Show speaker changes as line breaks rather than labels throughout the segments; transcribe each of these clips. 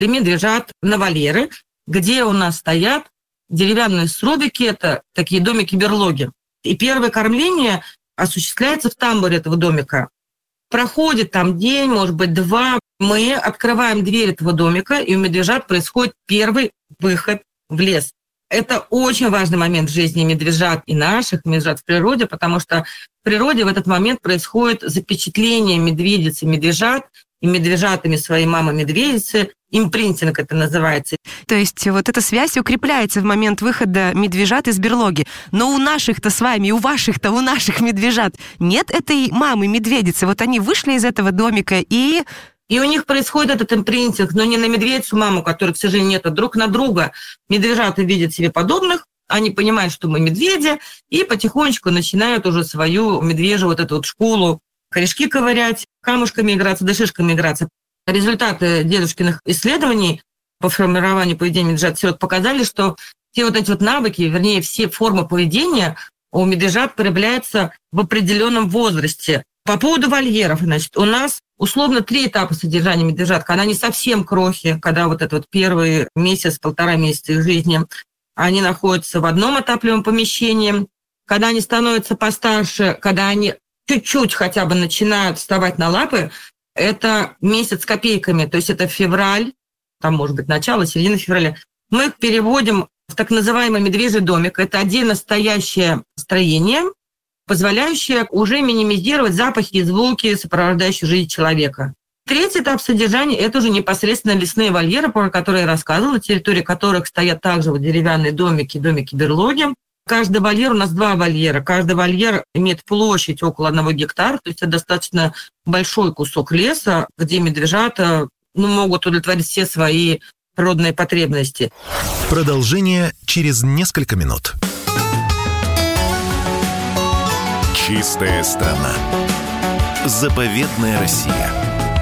и медвежат на вольеры, где у нас стоят деревянные срубики, это такие домики-берлоги. И первое кормление осуществляется в тамбуре этого домика. Проходит там день, может быть, 2. Мы открываем дверь этого домика, и у медвежат происходит первый выход в лес. Это очень важный момент в жизни медвежат и наших медвежат в природе, потому что в природе в этот момент происходит запечатление медведиц и медвежат, и медвежатами своей мамы-медведицы. Импринтинг это называется.
То есть вот эта связь укрепляется в момент выхода медвежат из берлоги. Но у наших-то с вами, у ваших-то, у наших медвежат нет этой мамы-медведицы. Вот они вышли из этого домика и
у них происходит этот импринтинг, но не на медведицу маму, которой, к сожалению, нет, а друг на друга. Медвежата видят себе подобных, они понимают, что мы медведи, и потихонечку начинают уже свою медвежью вот эту вот школу корешки ковырять, камушками играться, да шишками играться. Результаты дедушкиных исследований по формированию поведения медвежат-сирот показали, что все вот эти вот навыки, вернее, все формы поведения у медвежат проявляются в определенном возрасте. По поводу вольеров, значит, у нас условно 3 этапа содержания медвежат, когда они совсем крохи, когда вот этот вот первый месяц, 1,5 месяца их жизни, они находятся в одном отапливаемом помещении. Когда они становятся постарше, когда они чуть-чуть хотя бы начинают вставать на лапы, это месяц с копейками, то есть это февраль, там может быть начало, середина февраля. Мы их переводим в так называемый медвежий домик. Это отдельно стоящее строение, позволяющее уже минимизировать запахи и звуки, сопровождающие жизнь человека. 3-й этап содержания – это уже непосредственно лесные вольеры, про которые я рассказывала, на территории которых стоят также вот деревянные домики-берлоги. Каждый вольер, у нас 2 вольера, каждый вольер имеет площадь около 1 гектара, то есть это достаточно большой кусок леса, где медвежата могут удовлетворить все свои природные потребности.
Продолжение через несколько минут. Чистая страна. Заповедная Россия.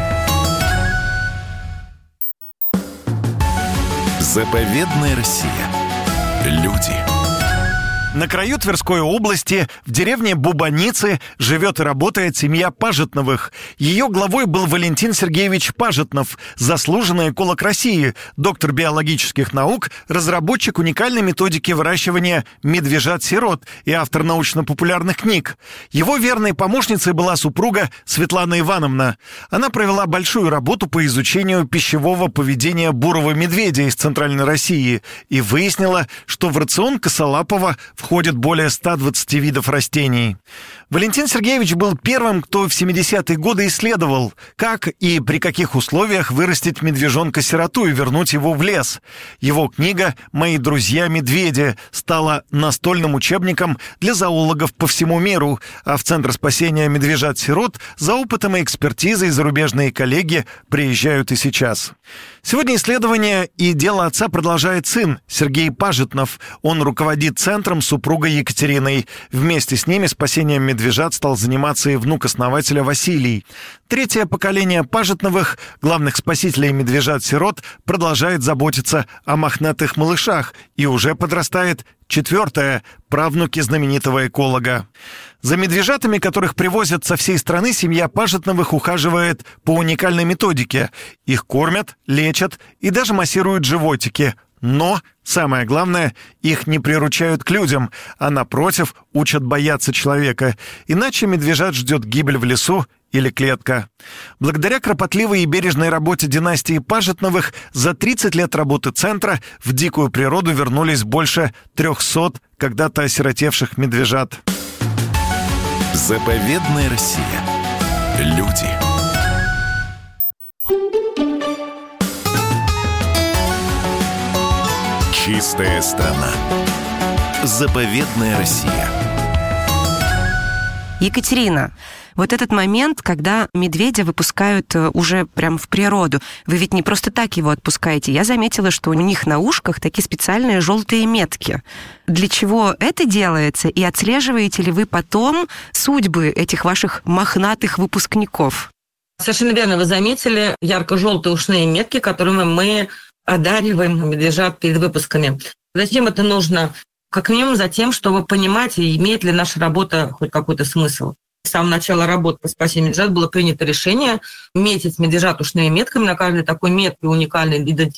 Заповедная Россия. Люди.
На краю Тверской области, в деревне Бубаницы, живет и работает семья Пажетновых. Ее главой был Валентин Сергеевич Пажетнов, заслуженный эколог России, доктор биологических наук, разработчик уникальной методики выращивания медвежат-сирот и автор научно-популярных книг. Его верной помощницей была супруга Светлана Ивановна. Она провела большую работу по изучению пищевого поведения бурого медведя из Центральной России и выяснила, что в рацион косолапого входит более 120 видов растений. Валентин Сергеевич был первым, кто в 70-е годы исследовал, как и при каких условиях вырастить медвежонка-сироту и вернуть его в лес. Его книга «Мои друзья-медведи» стала настольным учебником для зоологов по всему миру, а в Центр спасения медвежат-сирот за опытом и экспертизой зарубежные коллеги приезжают и сейчас. Сегодня исследование и дело отца продолжает сын Сергей Пажетнов. Он руководит центром с супругой Екатериной. Вместе с ними спасением медвежат стал заниматься и внук основателя Василий. 3-е поколение Пажетновых, главных спасителей медвежат-сирот, продолжает заботиться о мохнатых малышах, и уже подрастает 4-е, правнуки знаменитого эколога. За медвежатами, которых привозят со всей страны, семья Пажетновых ухаживает по уникальной методике. Их кормят, лечат и даже массируют животики. Но, самое главное, их не приручают к людям, а напротив, учат бояться человека. Иначе медвежат ждет гибель в лесу или клетка. Благодаря кропотливой и бережной работе династии Пажетновых за 30 лет работы центра в дикую природу вернулись больше 300 когда-то осиротевших медвежат.
Заповедная Россия. Люди. Чистая страна. Заповедная Россия.
Екатерина, вот этот момент, когда медведя выпускают уже прям в природу, вы ведь не просто так его отпускаете. Я заметила, что у них на ушках такие специальные желтые метки. Для чего это делается? И отслеживаете ли вы потом судьбы этих ваших мохнатых выпускников?
Совершенно верно, вы заметили ярко-желтые ушные метки, которыми мы одариваем медвежат перед выпусками. Зачем это нужно? Как минимум за тем, чтобы понимать, имеет ли наша работа хоть какой-то смысл. С самого начала работы по спасению медвежат было принято решение метить медвежат ушными метками. На каждой такой метке уникальный